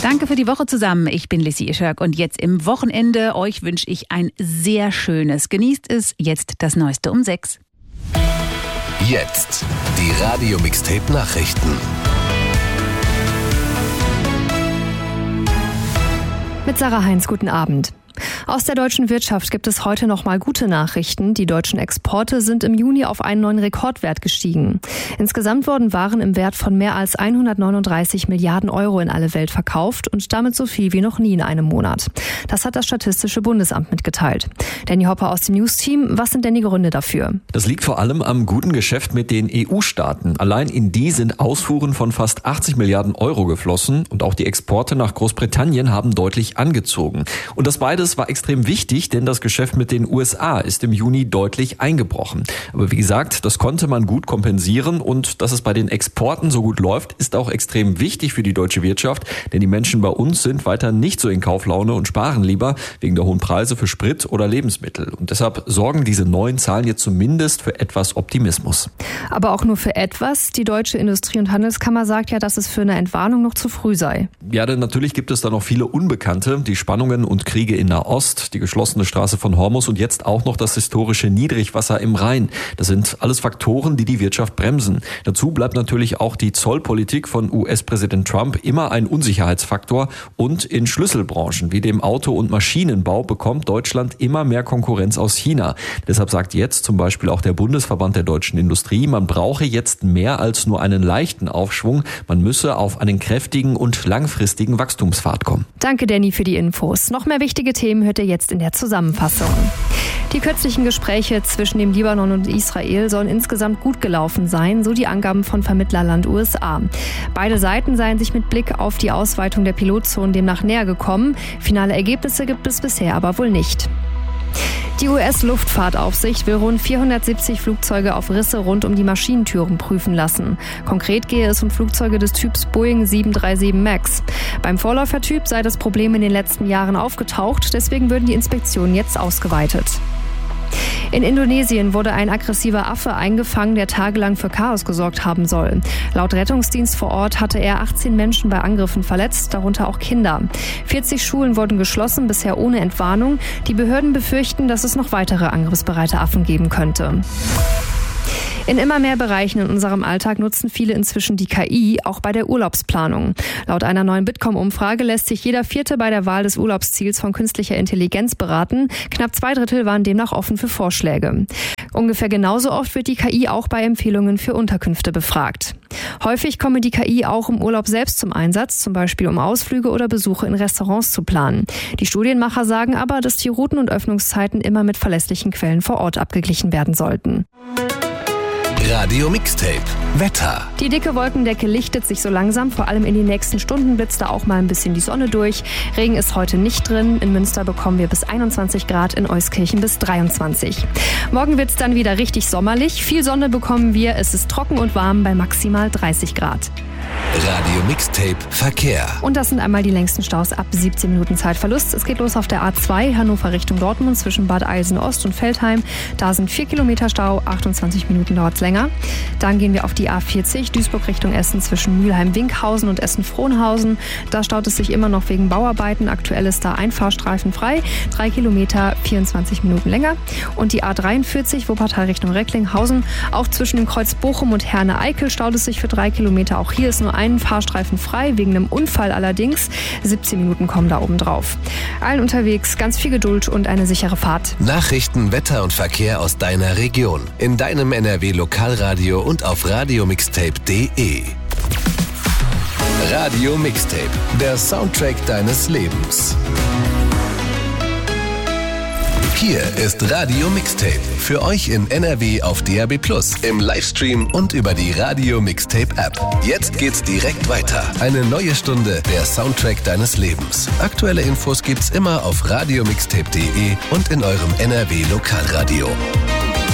Danke für die Woche zusammen. Ich bin Lissi Ischak und jetzt im Wochenende euch wünsche ich ein sehr schönes. Genießt es, jetzt das Neueste um 6. Jetzt die Radio-Mixtape-Nachrichten. Mit Sarah Heinz, guten Abend. Aus der deutschen Wirtschaft gibt es heute noch mal gute Nachrichten. Die deutschen Exporte sind im Juni auf einen neuen Rekordwert gestiegen. Insgesamt wurden Waren im Wert von mehr als 139 Milliarden Euro in alle Welt verkauft und damit so viel wie noch nie in einem Monat. Das hat das Statistische Bundesamt mitgeteilt. Danny Hopper aus dem News-Team, was sind denn die Gründe dafür? Das liegt vor allem am guten Geschäft mit den EU-Staaten. Allein in die sind Ausfuhren von fast 80 Milliarden Euro geflossen und auch die Exporte nach Großbritannien haben deutlich angezogen. Und das beides war extrem wichtig, denn das Geschäft mit den USA ist im Juni deutlich eingebrochen. Aber wie gesagt, das konnte man gut kompensieren und dass es bei den Exporten so gut läuft, ist auch extrem wichtig für die deutsche Wirtschaft, denn die Menschen bei uns sind weiter nicht so in Kauflaune und sparen lieber wegen der hohen Preise für Sprit oder Lebensmittel. Und deshalb sorgen diese neuen Zahlen jetzt zumindest für etwas Optimismus. Aber auch nur für etwas. Die Deutsche Industrie- und Handelskammer sagt ja, dass es für eine Entwarnung noch zu früh sei. Ja, denn natürlich gibt es da noch viele Unbekannte, die Spannungen und Kriege in Nahost, die geschlossene Straße von Hormuz und jetzt auch noch das historische Niedrigwasser im Rhein. Das sind alles Faktoren, die die Wirtschaft bremsen. Dazu bleibt natürlich auch die Zollpolitik von US-Präsident Trump immer ein Unsicherheitsfaktor und in Schlüsselbranchen wie dem Auto- und Maschinenbau bekommt Deutschland immer mehr Konkurrenz aus China. Deshalb sagt jetzt zum Beispiel auch der Bundesverband der deutschen Industrie, man brauche jetzt mehr als nur einen leichten Aufschwung. Man müsse auf einen kräftigen und langfristigen Wachstumspfad kommen. Danke, Danny, für die Infos. Noch mehr wichtige Themen hört ihr jetzt in der Zusammenfassung. Die kürzlichen Gespräche zwischen dem Libanon und Israel sollen insgesamt gut gelaufen sein, so die Angaben von Vermittlerland USA. Beide Seiten seien sich mit Blick auf die Ausweitung der Pilotzonen demnach näher gekommen. Finale Ergebnisse gibt es bisher aber wohl nicht. Die US-Luftfahrtaufsicht will rund 470 Flugzeuge auf Risse rund um die Maschinentüren prüfen lassen. Konkret gehe es um Flugzeuge des Typs Boeing 737 MAX. Beim Vorläufertyp sei das Problem in den letzten Jahren aufgetaucht, deswegen würden die Inspektionen jetzt ausgeweitet. In Indonesien wurde ein aggressiver Affe eingefangen, der tagelang für Chaos gesorgt haben soll. Laut Rettungsdienst vor Ort hatte er 18 Menschen bei Angriffen verletzt, darunter auch Kinder. 40 Schulen wurden geschlossen, bisher ohne Entwarnung. Die Behörden befürchten, dass es noch weitere angriffsbereite Affen geben könnte. In immer mehr Bereichen in unserem Alltag nutzen viele inzwischen die KI, auch bei der Urlaubsplanung. Laut einer neuen Bitkom-Umfrage lässt sich jeder Vierte bei der Wahl des Urlaubsziels von künstlicher Intelligenz beraten. Knapp 2/3 waren demnach offen für Vorschläge. Ungefähr genauso oft wird die KI auch bei Empfehlungen für Unterkünfte befragt. Häufig komme die KI auch im Urlaub selbst zum Einsatz, zum Beispiel um Ausflüge oder Besuche in Restaurants zu planen. Die Studienmacher sagen aber, dass die Routen und Öffnungszeiten immer mit verlässlichen Quellen vor Ort abgeglichen werden sollten. Radio Mixtape Wetter. Die dicke Wolkendecke lichtet sich so langsam, vor allem in den nächsten Stunden blitzt da auch mal ein bisschen die Sonne durch. Regen ist heute nicht drin. In Münster bekommen wir bis 21 Grad, in Euskirchen bis 23. Morgen wird es dann wieder richtig sommerlich. Viel Sonne bekommen wir. Es ist trocken und warm bei maximal 30 Grad. Radio Mixtape Verkehr. Und das sind einmal die längsten Staus ab 17 Minuten Zeitverlust. Es geht los auf der A2 Hannover Richtung Dortmund zwischen Bad Eilsen-Ost und Veltheim. Da sind 4 Kilometer Stau, 28 Minuten dauert es länger. Dann gehen wir auf die A40 Duisburg Richtung Essen zwischen Mülheim-Winkhausen und Essen-Frohnhausen. Da staut es sich immer noch wegen Bauarbeiten. Aktuell ist da ein Fahrstreifen frei. 3 Kilometer, 24 Minuten länger. Und die A43 Wuppertal Richtung Recklinghausen. Auch zwischen dem Kreuz Bochum und Herne-Eickel staut es sich für 3 Kilometer. Auch hier ist nur ein Fahrstreifen frei, wegen einem Unfall allerdings. 17 Minuten kommen da oben drauf. Allen unterwegs ganz viel Geduld und eine sichere Fahrt. Nachrichten, Wetter und Verkehr aus deiner Region. In deinem NRW-Lokalradio und auf radiomixtape.de. Radio Mixtape, der Soundtrack deines Lebens. Hier ist Radio Mixtape. Für euch in NRW auf DAB+, im Livestream und über die Radio Mixtape App. Jetzt geht's direkt weiter. Eine neue Stunde, der Soundtrack deines Lebens. Aktuelle Infos gibt's immer auf radiomixtape.de und in eurem NRW Lokalradio.